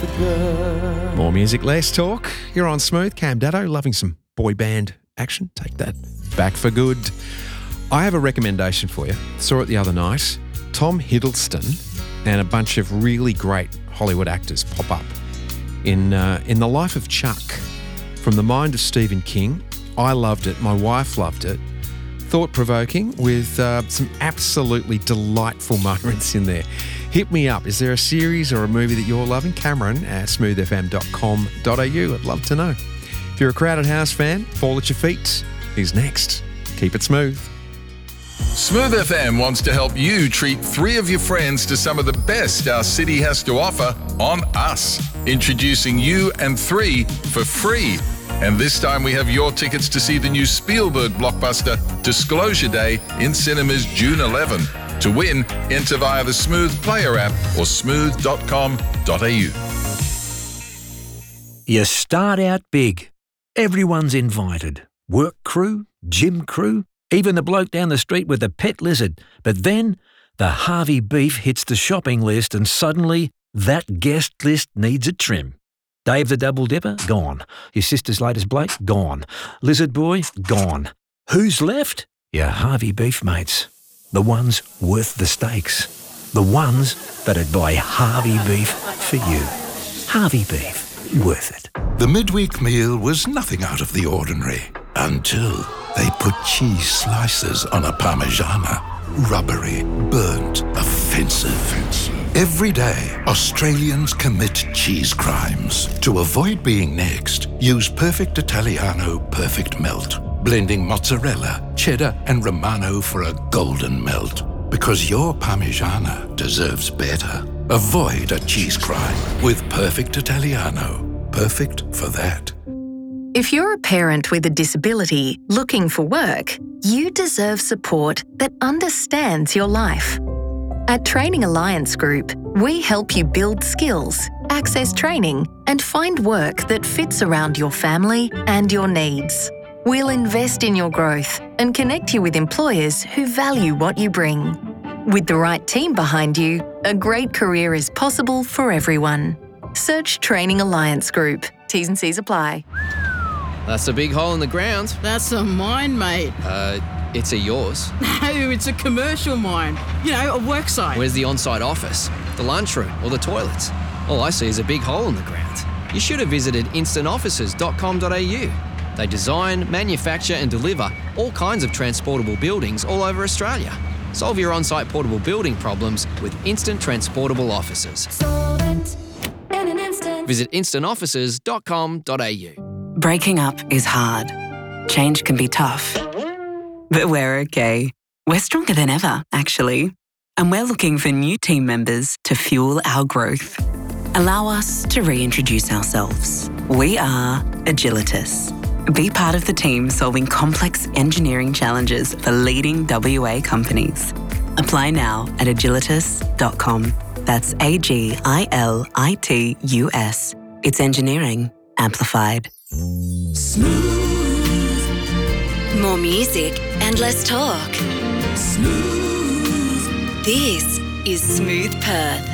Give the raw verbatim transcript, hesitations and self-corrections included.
for good. More music, less talk. You're on Smooth. Cam Daddo, loving some boy band action. Take that back for good. I have a recommendation for you. Saw it the other night. Tom Hiddleston and a bunch of really great Hollywood actors pop up in uh, in The Life of Chuck from the mind of Stephen King. I loved it. My wife loved it. Thought-provoking with uh, some absolutely delightful moments in there. Hit me up. Is there a series or a movie that you're loving? Cameron at smooth f m dot com dot a u. I'd love to know. If you're a Crowded House fan, fall at your feet. Who's next? Keep it smooth. Smooth F M wants to help you treat three of your friends to some of the best our city has to offer on us. Introducing You and Three for free. And this time we have your tickets to see the new Spielberg blockbuster Disclosure Day in cinemas June eleventh. To win, enter via the Smooth Player app or smooth dot com dot a u. You start out big. Everyone's invited. Work crew, gym crew, even the bloke down the street with the pet lizard. But then the Harvey beef hits the shopping list and suddenly that guest list needs a trim. Dave the Double Dipper? Gone. Your sister's latest bloke? Gone. Lizard Boy? Gone. Who's left? Your Harvey beef mates. The ones worth the stakes. The ones that'd buy Harvey beef for you. Harvey beef. Worth it. The midweek meal was nothing out of the ordinary until they put cheese slices on a Parmigiana. Rubbery, burnt, offensive. Every day, Australians commit cheese crimes. To avoid being next, use Perfect Italiano Perfect Melt. Blending mozzarella, cheddar, and Romano for a golden melt. Because your Parmigiana deserves better. Avoid a cheese crime with Perfect Italiano. Perfect for that. If you're a parent with a disability looking for work, you deserve support that understands your life. At Training Alliance Group, we help you build skills, access training, and find work that fits around your family and your needs. We'll invest in your growth and connect you with employers who value what you bring. With the right team behind you, a great career is possible for everyone. Search Training Alliance Group. T's and C's apply. That's a big hole in the ground. That's a mine, mate. Uh, it's a yours. No, it's a commercial mine. You know, a work site. Where's the on-site office, the lunchroom, or the toilets? All I see is a big hole in the ground. You should have visited instant offices dot com dot a u. They design, manufacture and deliver all kinds of transportable buildings all over Australia. Solve your on-site portable building problems with Instant Transportable Offices. In an instant. Visit instant offices dot com dot a u. Breaking up is hard. Change can be tough. But we're okay. We're stronger than ever, actually. And we're looking for new team members to fuel our growth. Allow us to reintroduce ourselves. We are Agilitas. Be part of the team solving complex engineering challenges for leading W A companies. Apply now at agilitas dot com. That's A G I L I T U S. It's engineering amplified. Smooth. More music and less talk. Smooth. This is Smooth Perth.